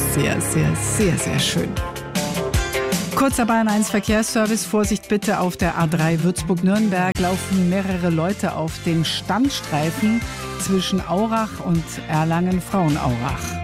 sehr, sehr, sehr, sehr schön. Kurzer Bayern 1 Verkehrsservice. Vorsicht bitte, auf der A3 Würzburg-Nürnberg laufen mehrere Leute auf den Standstreifen zwischen Aurach und Erlangen-Frauenaurach.